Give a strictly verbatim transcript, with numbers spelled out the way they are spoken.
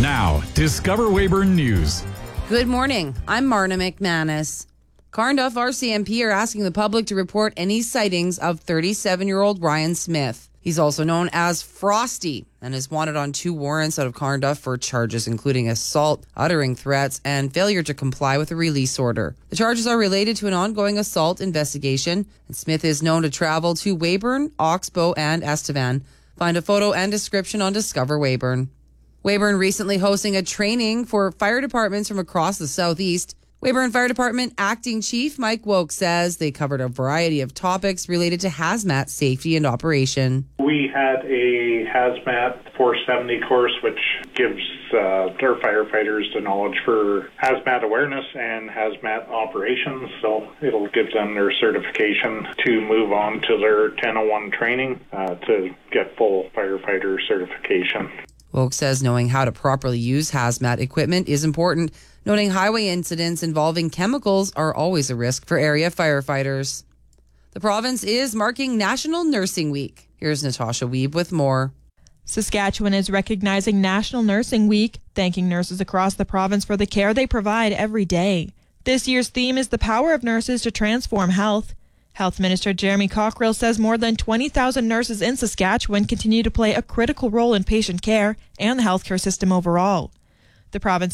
Now, Discover Weyburn News. Good morning. I'm Marna McManus. Carnduff R C M P are asking the public to report any sightings of thirty-seven-year-old Ryan Smith. He's also known as Frosty and is wanted on two warrants out of Carnduff for charges including assault, uttering threats, and failure to comply with a release order. The charges are related to an ongoing assault investigation, and Smith is known to travel to Weyburn, Oxbow, and Estevan. Find a photo and description on Discover Weyburn. Weyburn recently hosting a training for fire departments from across the southeast. Weyburn Fire Department Acting Chief Mike Woke says they covered a variety of topics related to hazmat safety and operation. We had a hazmat four seventy course, which gives uh, our firefighters the knowledge for hazmat awareness and hazmat operations. So it'll give them their certification to move on to their ten oh one training uh, to get full firefighter certification. Woke says knowing how to properly use hazmat equipment is important, noting highway incidents involving chemicals are always a risk for area firefighters. The province is marking National Nursing Week. Here's Natasha Wiebe with more. Saskatchewan is recognizing National Nursing Week, thanking nurses across the province for the care they provide every day. This year's theme is the power of nurses to transform health. Health Minister Jeremy Cockerill says more than twenty thousand nurses in Saskatchewan continue to play a critical role in patient care and the healthcare system overall. The province